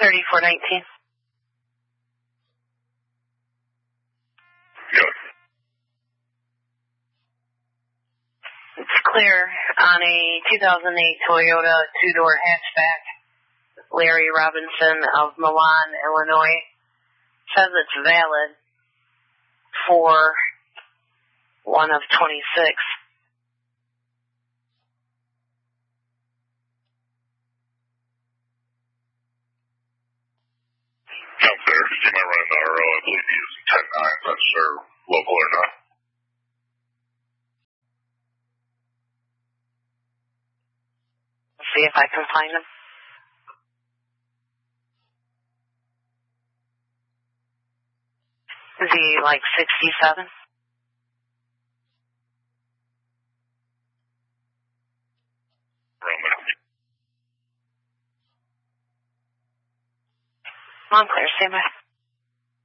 3419. Good. It's clear on a 2008 Toyota two-door hatchback. Larry Robinson of Milan, Illinois. Says it's valid for 1 of 26. Up there. You might run an RO. I believe he is 10-9. Not sure local or not. See if I can find him. Is he like 67? I'm clear, stand by.